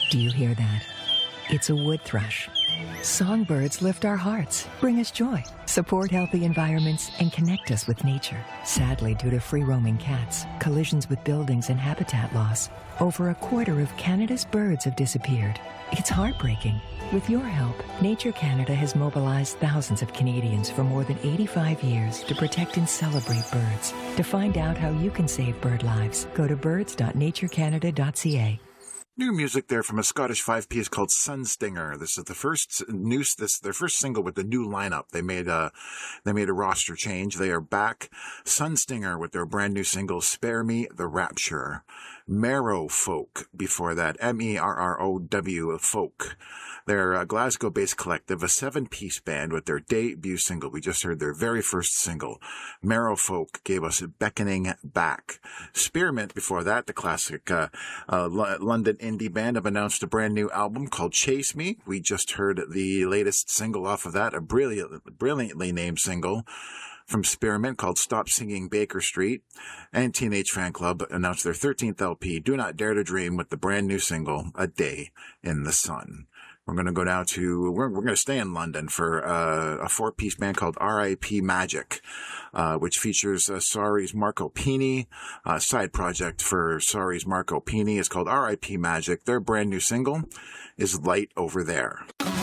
Do you hear that? It's a wood thrush. Songbirds lift our hearts, bring us joy, support healthy environments, and connect us with nature. Sadly, due to free-roaming cats, collisions with buildings and habitat loss, over a quarter of Canada's birds have disappeared. It's heartbreaking. With your help, Nature Canada has mobilized thousands of Canadians for more than 85 years to protect and celebrate birds. To find out how you can save bird lives, go to birds.naturecanada.ca. New music there from a Scottish five-piece called Sunstinger. This is their first single with the new lineup. They made a roster change. They are back. Sunstinger with their brand new single Spare Me the Rapture. Marrow Folk before that. MERROW Folk. They're a Glasgow-based collective, a 7-piece band with their debut single. We just heard their very first single. Marrow Folk gave us Beckoning Back. Spearmint before that, the classic London indie band, have announced a brand new album called Chase Me. We just heard the latest single off of that, a brilliantly named single from Spearmint called Stop Singing Baker Street. And Teenage Fan Club announced their 13th LP, Do Not Dare to Dream, with the brand new single, A Day in the Sun. We're going to go down to, we're going to stay in London for a 4-piece band called R.I.P. Magic, which features Sorry's Marco Pini. Side project for Sorry's Marco Pini is called R.I.P. Magic. Their brand new single is Light Over There.